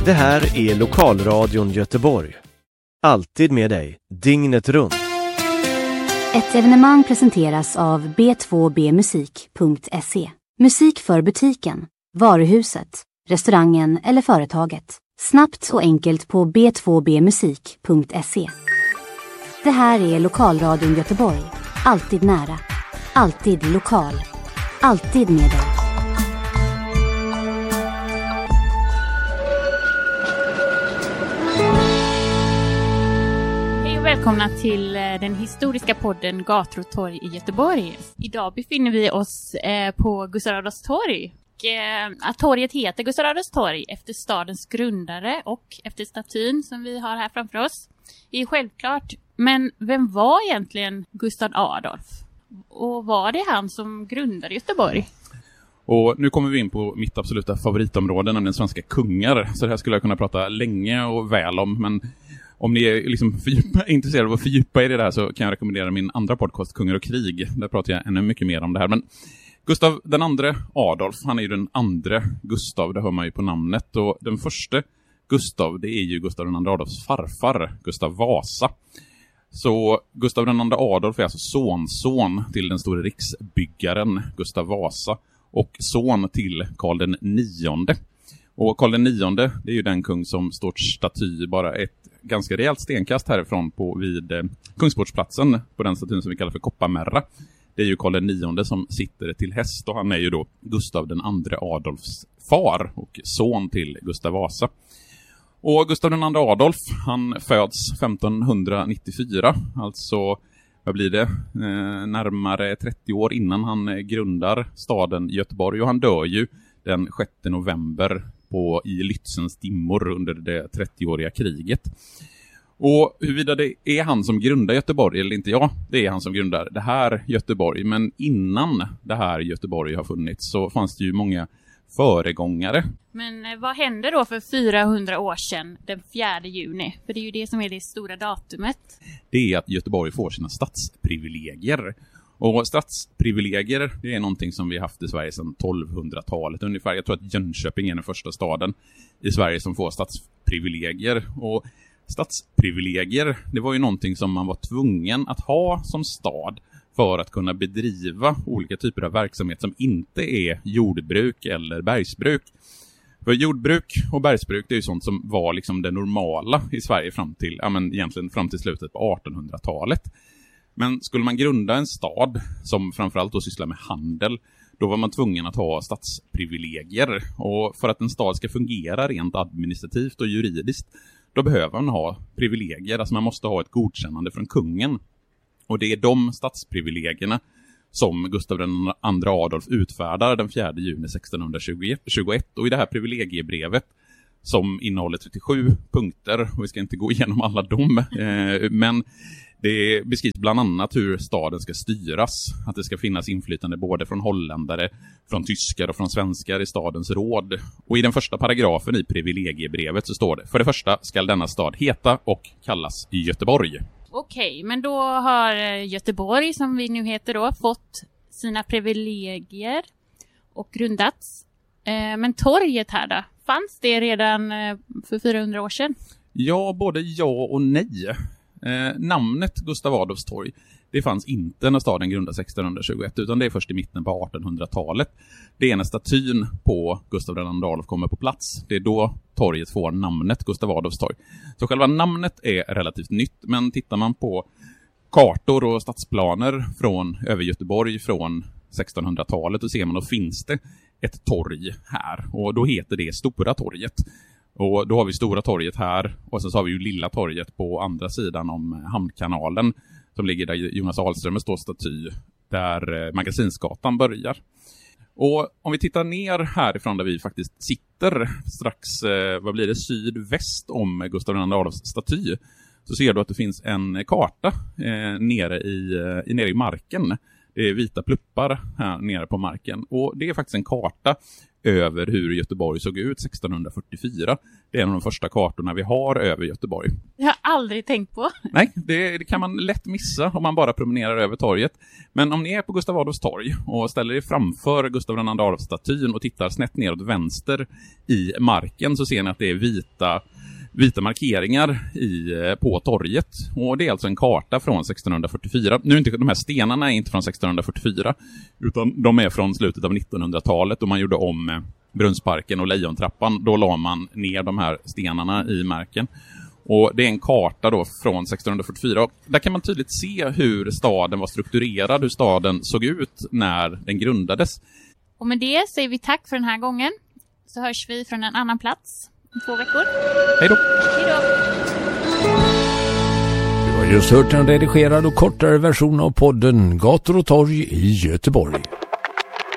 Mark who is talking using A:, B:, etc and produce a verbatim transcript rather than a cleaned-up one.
A: Det här är Lokalradion Göteborg. Alltid med dig, dygnet runt.
B: Ett evenemang presenteras av b två b musik punkt se. Musik för butiken, varuhuset, restaurangen eller företaget. Snabbt och enkelt på b två b musik punkt se. Det här är Lokalradion Göteborg. Alltid nära. Alltid lokal. Alltid med dig.
C: Välkomna till den historiska podden Gator och torg i Göteborg. Idag befinner vi oss på Gustav Adolfs torg. Och att torget heter Gustav Adolfs torg efter stadens grundare och efter statyn som vi har här framför oss är självklart. Men vem var egentligen Gustav Adolf? Och var det han som grundade Göteborg?
D: Och nu kommer vi in på mitt absoluta favoritområde, nämligen svenska kungar. Så det här skulle jag kunna prata länge och väl om, men om ni är liksom fördjupa, intresserade av att fördjupa er i det här så kan jag rekommendera min andra podcast, Kungar och krig. Där pratar jag ännu mycket mer om det här. Men Gustav den andre Adolf, han är ju den andra Gustav, det hör man ju på namnet. Och den första Gustav, det är ju Gustav den andre Adolfs farfar, Gustav Vasa. Så Gustav den andre Adolf är alltså sonson till den stora riksbyggaren Gustav Vasa och son till Karl den nionde. Och Karl den nionde, det är ju den kung som står staty bara ett ganska rejält stenkast härifrån på vid eh, Kungsportsplatsen på den statyn som vi kallar för Kopparmärra. Det är ju Karl den nionde som sitter till häst och han är ju då Gustav den andre Adolfs far och son till Gustav Vasa. Och Gustav den andre Adolf, han föds femtonhundranittiofyra, alltså vad blir det? Eh, närmare trettio år innan han grundar staden Göteborg, och han dör ju den sjätte november på i Lützens dimmor under det trettioåriga kriget. Och huruvida det är han som grundar Göteborg eller inte, ja, det är han som grundar det här Göteborg. Men innan det här Göteborg har funnits så fanns det ju många föregångare.
C: Men vad hände då för fyrahundra år sedan, den fjärde juni? För det är ju det som är det stora datumet.
D: Det är att Göteborg får sina stadsprivilegier. Och stadsprivilegier, det är någonting som vi har haft i Sverige sedan tolvhundratalet ungefär. Jag tror att Jönköping är den första staden i Sverige som får stadsprivilegier. Och stadsprivilegier, det var ju någonting som man var tvungen att ha som stad för att kunna bedriva olika typer av verksamhet som inte är jordbruk eller bergsbruk. För jordbruk och bergsbruk, det är ju sånt som var liksom det normala i Sverige fram till, ja men egentligen fram till slutet på artonhundratalet. Men skulle man grunda en stad som framförallt då sysslar med handel, då var man tvungen att ha stadsprivilegier. Och för att en stad ska fungera rent administrativt och juridiskt, då behöver man ha privilegier. Alltså man måste ha ett godkännande från kungen. Och det är de stadsprivilegierna som Gustav den andre Adolf utfärdar den fjärde juni sextonhundratjugoett. Och i det här privilegiebrevet, som innehåller trettiosju punkter, och vi ska inte gå igenom alla dem, eh, men det beskrivs bland annat hur staden ska styras, att det ska finnas inflytande både från holländare, från tyskar och från svenskar i stadens råd. Och i den första paragrafen i privilegiebrevet så står det: för det första ska denna stad heta och kallas Göteborg.
C: Okej, men då har Göteborg, som vi nu heter då, fått sina privilegier och grundats. Men torget här då, fanns det redan för fyrahundra år sedan?
D: Ja, både ja och nej. Eh, namnet Gustav Adolfs torg, det fanns inte när staden grundades sextonhundratjugoett, utan det är först i mitten på artonhundratalet. Det är när statyn på Gustav den andre Adolf kommer på plats. Det är då torget får namnet Gustav Adolfs torg. Så själva namnet är relativt nytt, men tittar man på kartor och stadsplaner från över Göteborg från sextonhundratalet, så ser man att finns det ett torg här, och då heter det Stora torget. Och då har vi Stora torget här, och sen så har vi ju Lilla torget på andra sidan om Hamnkanalen, som ligger där Jonas Ahlström står staty, där Magasinsgatan börjar. Och om vi tittar ner härifrån där vi faktiskt sitter strax, eh, vad blir det, sydväst om Gustav den andre Adolfs staty, så ser du att det finns en karta eh, nere, i, eh, nere i marken. Det är vita pluppar här nere på marken. Och det är faktiskt en karta över hur Göteborg såg ut sexton fyrtiofyra. Det är en av de första kartorna vi har över Göteborg.
C: Det har jag aldrig tänkt på.
D: Nej, det, det kan man lätt missa om man bara promenerar över torget. Men om ni är på Gustav Adolfs torg och ställer er framför Gustav II Adolf-statyn och tittar snett neråt vänster i marken, så ser ni att det är vita, vita markeringar i, på torget. Och det är alltså en karta från sexton fyrtiofyra. Nu är inte de här stenarna är inte från sexton fyrtiofyra, utan de är från slutet av nittonhundratalet, och man gjorde om Brunnsparken och Lejontrappan. Då la man ner de här stenarna i marken. Och det är en karta då från sexton fyrtiofyra. Och där kan man tydligt se hur staden var strukturerad, hur staden såg ut när den grundades.
C: Och med det säger vi tack för den här gången. Så hörs vi från en annan plats om två veckor.
D: Hej då!
C: Hej då!
E: Du har just hört en redigerad och kortare version av podden Gator och torg i Göteborg.